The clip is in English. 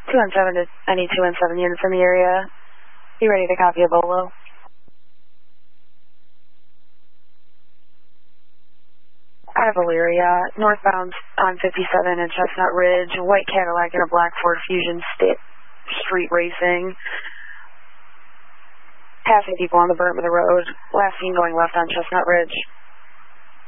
217 to any 217 units in the area. Be ready to copy a Bolo. I have Elyria, northbound on 57 and Chestnut Ridge, a white Cadillac and a black Ford Fusion street racing. Passing people on the berm of the road, last seen going left on Chestnut Ridge.